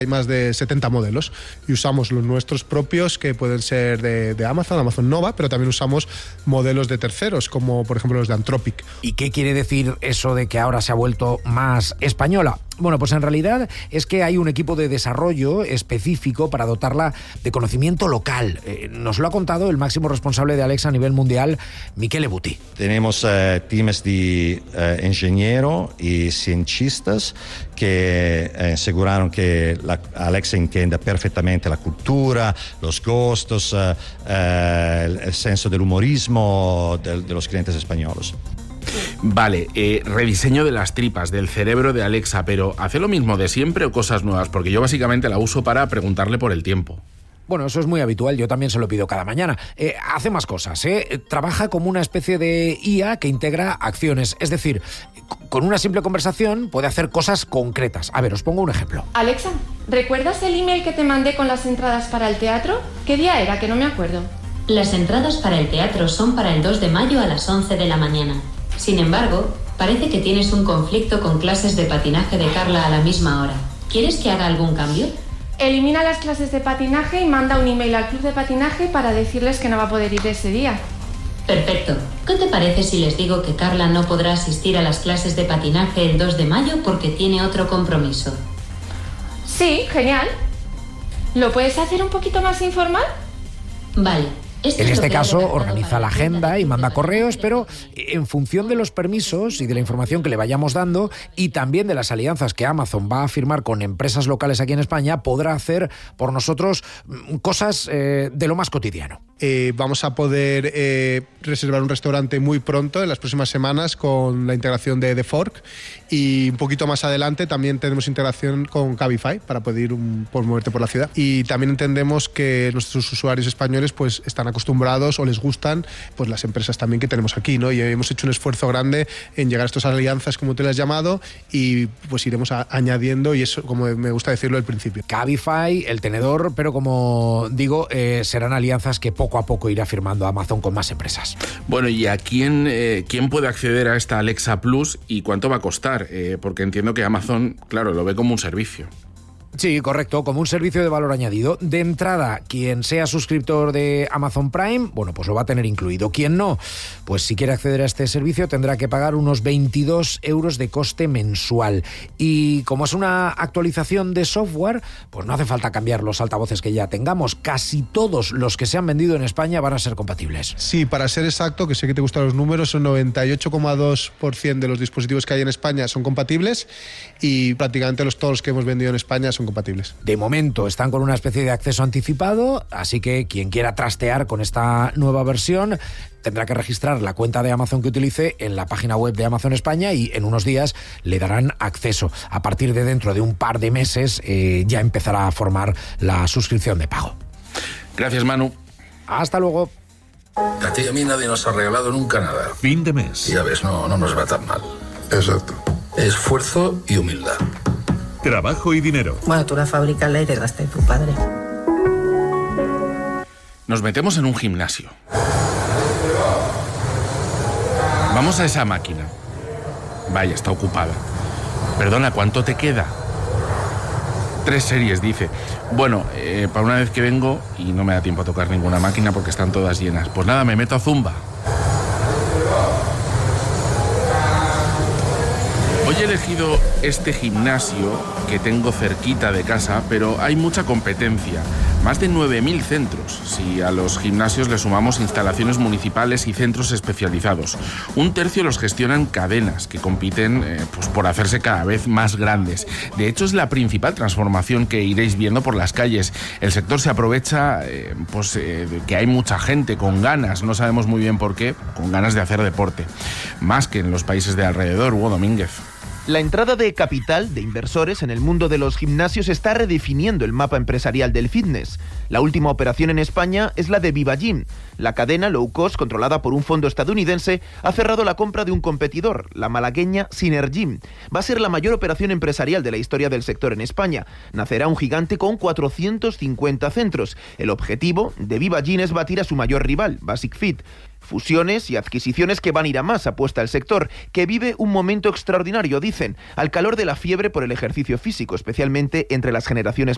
Hay más de 70 modelos y usamos los nuestros propios, que pueden ser de Amazon Nova, pero también usamos modelos de terceros, como por ejemplo los de Anthropic. ¿Y qué quiere decir eso de que ahora se ha vuelto más española? Bueno, pues en realidad es que hay un equipo de desarrollo específico para dotarla de conocimiento local. Nos lo ha contado el máximo responsable de Alexa a nivel mundial, Michele Buti. Tenemos teams de ingenieros y cientistas que aseguraron que Alexa entienda perfectamente la cultura, los gustos, el senso del humorismo de los clientes españoles. Vale, rediseño de las tripas, del cerebro de Alexa, pero ¿hace lo mismo de siempre o cosas nuevas? Porque yo básicamente la uso para preguntarle por el tiempo. Bueno, eso es muy habitual, yo también se lo pido cada mañana. Hace más cosas, trabaja como una especie de IA que integra acciones, es decir, con una simple conversación puede hacer cosas concretas. A ver, os pongo un ejemplo. Alexa, ¿recuerdas el email que te mandé con las entradas para el teatro? ¿Qué día era? Que no me acuerdo. Las entradas para el teatro son para el 2 de mayo a las 11 de la mañana. Sin embargo, parece que tienes un conflicto con clases de patinaje de Carla a la misma hora. ¿Quieres que haga algún cambio? Elimina las clases de patinaje y manda un email al club de patinaje para decirles que no va a poder ir ese día. Perfecto. ¿Qué te parece si les digo que Carla no podrá asistir a las clases de patinaje el 2 de mayo porque tiene otro compromiso? Sí, genial. ¿Lo puedes hacer un poquito más informal? Vale. En este caso organiza la agenda y manda correos, pero en función de los permisos y de la información que le vayamos dando y también de las alianzas que Amazon va a firmar con empresas locales aquí en España, podrá hacer por nosotros cosas de lo más cotidiano. Vamos a poder reservar un restaurante muy pronto, en las próximas semanas, con la integración de The Fork, y un poquito más adelante también tenemos integración con Cabify para poder ir por moverte por la ciudad. Y también entendemos que nuestros usuarios españoles pues están acostumbrados o les gustan pues las empresas también que tenemos aquí, ¿no? Y hemos hecho un esfuerzo grande en llegar a estas alianzas, como tú le has llamado, y pues iremos añadiendo, y eso, como me gusta decirlo al principio. Cabify, El Tenedor, pero como digo, serán alianzas que poco a poco irá firmando Amazon con más empresas. Bueno, ¿y a quién puede acceder a esta Alexa Plus y cuánto va a costar? Porque entiendo que Amazon, claro, lo ve como un servicio. Sí, correcto, como un servicio de valor añadido. De entrada, quien sea suscriptor de Amazon Prime, bueno, pues lo va a tener incluido. Quien no, pues si quiere acceder a este servicio tendrá que pagar unos 22 euros de coste mensual. Y como es una actualización de software, pues no hace falta cambiar los altavoces que ya tengamos. Casi todos los que se han vendido en España van a ser compatibles. Sí, para ser exacto, que sé que te gustan los números, un 98,2% de los dispositivos que hay en España son compatibles, y prácticamente todos los que hemos vendido en España son compatibles. De momento están con una especie de acceso anticipado, así que quien quiera trastear con esta nueva versión tendrá que registrar la cuenta de Amazon que utilice en la página web de Amazon España, y en unos días le darán acceso. A partir de dentro de un par de meses ya empezará a formar la suscripción de pago. Gracias, Manu. Hasta luego. A ti y a mí nadie nos ha regalado nunca nada. Fin de mes. Ya ves, no nos va tan mal. Exacto. Esfuerzo y humildad. Trabajo y dinero. Bueno, tú la fábrica la heredaste de tu padre. Nos metemos en un gimnasio. Vamos a esa máquina. Vaya, está ocupada. Perdona, ¿cuánto te queda? 3 series, dice. Bueno, para una vez que vengo y no me da tiempo a tocar ninguna máquina porque están todas llenas. Pues nada, me meto a Zumba. Hoy he elegido este gimnasio que tengo cerquita de casa, pero hay mucha competencia. Más de 9.000 centros, si a los gimnasios le sumamos instalaciones municipales y centros especializados. 1/3 los gestionan cadenas que compiten pues por hacerse cada vez más grandes. De hecho, es la principal transformación que iréis viendo por las calles. El sector se aprovecha de que hay mucha gente con ganas, no sabemos muy bien por qué, con ganas de hacer deporte. Más que en los países de alrededor. Hugo Domínguez. La entrada de capital de inversores en el mundo de los gimnasios está redefiniendo el mapa empresarial del fitness. La última operación en España es la de Viva Gym. La cadena low cost, controlada por un fondo estadounidense, ha cerrado la compra de un competidor, la malagueña Synergym. Va a ser la mayor operación empresarial de la historia del sector en España. Nacerá un gigante con 450 centros. El objetivo de Viva Gym es batir a su mayor rival, Basic Fit. Fusiones y adquisiciones que van a ir a más, apuesta el sector, que vive un momento extraordinario, dicen, al calor de la fiebre por el ejercicio físico, especialmente entre las generaciones